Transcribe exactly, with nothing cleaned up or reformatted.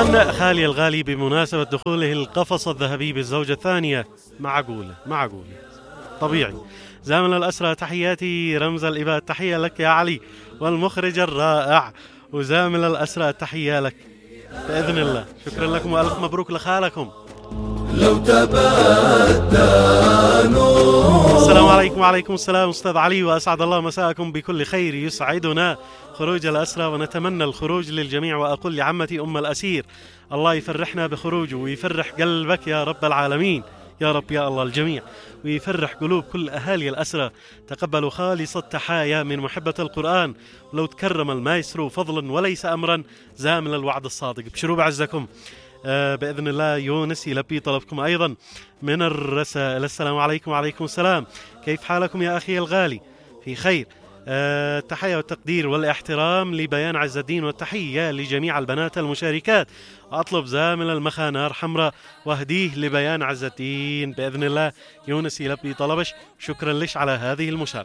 طبعا خالي الغالي بمناسبة دخوله القفص الذهبي بالزوجة الثانية، معقولة معقولة طبيعي. زامل الأسرة تحياتي، رمز الإباء تحية لك يا علي والمخرج الرائع، وزامل الأسرة تحية لك بإذن الله. شكرا لكم وألف مبروك لخالكم. لو تبادلوا. السلام عليكم. وعليكم السلام أستاذ علي، وأسعد الله مساءكم بكل خير. يسعدنا خروج الأسرى ونتمنى الخروج للجميع، وأقول لعمتي أم الأسير الله يفرحنا بخروجه ويفرح قلبك يا رب العالمين، يا رب يا الله الجميع، ويفرح قلوب كل أهالي الأسرى. تقبلوا خالص التحايا من محبة القرآن، ولو تكرم المايسترو فضلا وليس أمرا زامل الوعد الصادق. بشروا بعزكم آه بإذن الله. يونس يلبي طلبكم أيضا من الرسائل. السلام عليكم. وعليكم السلام، كيف حالكم يا أخي الغالي؟ في خير. آه التحية والتقدير والاحترام لبيان عز الدين، والتحية لجميع البنات المشاركات. أطلب زامل المخانار حمراء واهديه لبيان عز الدين بإذن الله. يونس يلبي طلبش، شكرا لش على هذه المشاركة.